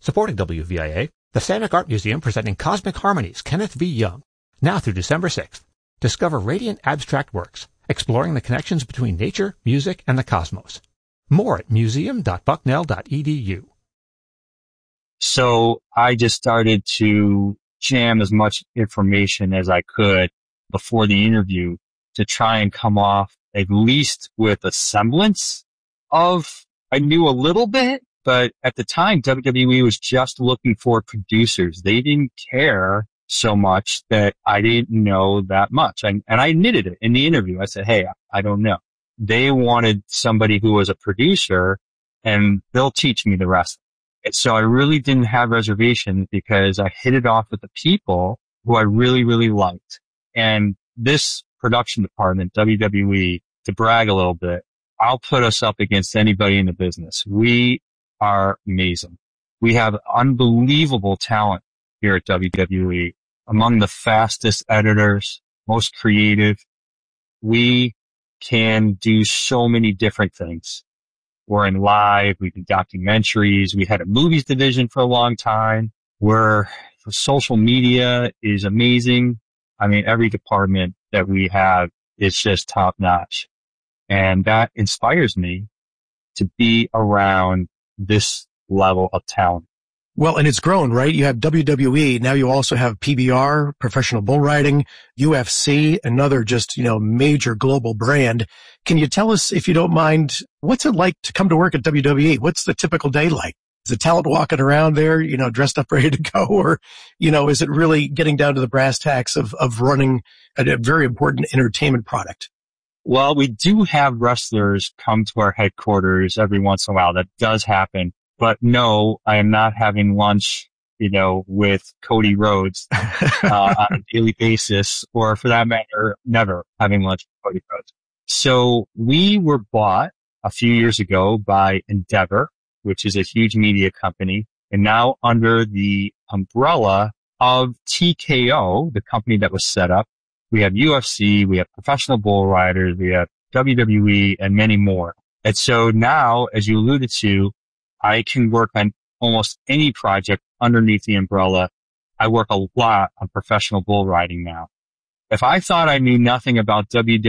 Supporting WVIA, the Samick Art Museum presenting Cosmic Harmonies, Kenneth V. Young, now through December 6th. Discover radiant abstract works, exploring the connections between nature, music, and the cosmos. More at museum.bucknell.edu. So I just started to jam as much information as I could before the interview to try and come off at least with a semblance of, I knew a little bit, but at the time, WWE was just looking for producers. They didn't care so much that I didn't know that much. And I admitted it in the interview. I said, hey, I don't know. They wanted somebody who was a producer, and they'll teach me the rest. And so I really didn't have reservations because I hit it off with the people who I really, really liked. And this production department, WWE, to brag a little bit, I'll put us up against anybody in the business. We are amazing. We have unbelievable talent here at WWE, among the fastest editors, most creative. We can do so many different things. We're in live, we do documentaries, we had a movies division for a long time, where social media is amazing. I mean, every department that we have is just top notch. And that inspires me to be around this level of talent. Well, and it's grown, right? You have WWE. Now you also have PBR, professional bull riding, UFC, another just, major global brand. Can you tell us, if you don't mind, what's it like to come to work at WWE? What's the typical day like? Is the talent walking around there, dressed up, ready to go? Or, is it really getting down to the brass tacks of running a very important entertainment product? Well, we do have wrestlers come to our headquarters every once in a while. That does happen. But no, I am not having lunch, with Cody Rhodes on a daily basis, or for that matter, never having lunch with Cody Rhodes. So we were bought a few years ago by Endeavor, which is a huge media company, and now under the umbrella of TKO, the company that was set up, we have UFC, we have professional bull riders, we have WWE, and many more. And so now, as you alluded to, I can work on almost any project underneath the umbrella. I work a lot on professional bull riding now. If I thought I knew nothing about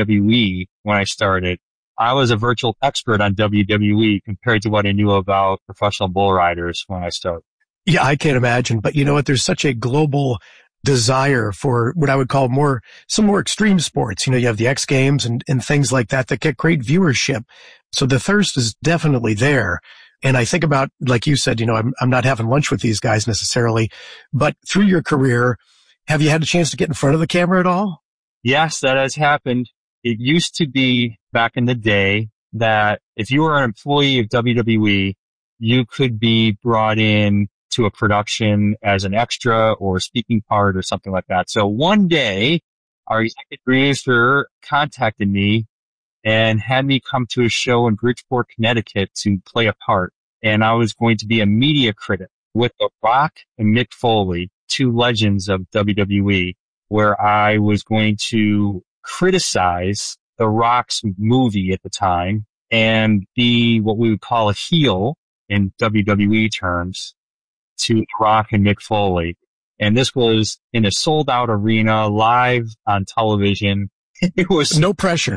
WWE when I started, I was a virtual expert on WWE compared to what I knew about professional bull riders when I started. Yeah, I can't imagine. But you know what? There's such a global desire for what I would call some more extreme sports. You have the X Games and things like that get great viewership. So the thirst is definitely there. And I think about, like you said, I'm not having lunch with these guys necessarily, but through your career, have you had a chance to get in front of the camera at all? Yes, that has happened. It used to be back in the day that if you were an employee of WWE, you could be brought in to a production as an extra or a speaking part or something like that. So one day, our executive producer contacted me and had me come to a show in Bridgeport, Connecticut to play a part. And I was going to be a media critic with The Rock and Mick Foley, two legends of WWE, where I was going to criticize The Rock's movie at the time and be what we would call a heel in WWE terms to The Rock and Mick Foley. And this was in a sold out arena, live on television. It was no pressure.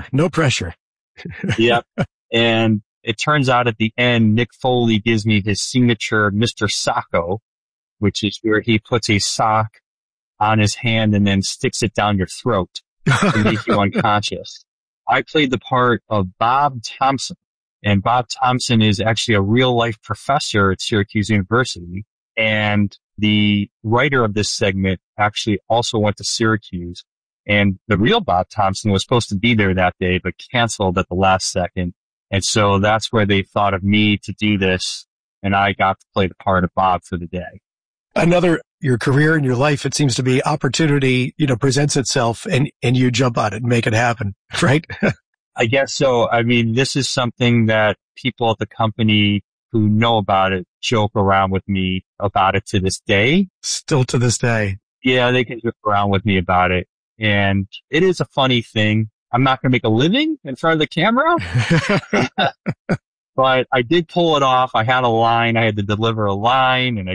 Yep. And it turns out at the end, Mick Foley gives me his signature Mr. Socko, which is where he puts a sock on his hand and then sticks it down your throat to make you unconscious. I played the part of Bob Thompson, and Bob Thompson is actually a real life professor at Syracuse University. And the writer of this segment actually also went to Syracuse. And the real Bob Thompson was supposed to be there that day, but canceled at the last second. And so that's where they thought of me to do this. And I got to play the part of Bob for the day. Your career and your life, it seems to be opportunity, presents itself and you jump on it and make it happen, right? I guess so. I mean, this is something that people at the company who know about it joke around with me about it to this day. Still to this day. Yeah, they can joke around with me about it. And it is a funny thing. I'm not going to make a living in front of the camera, but I did pull it off. I had a line. I had to deliver a line, and I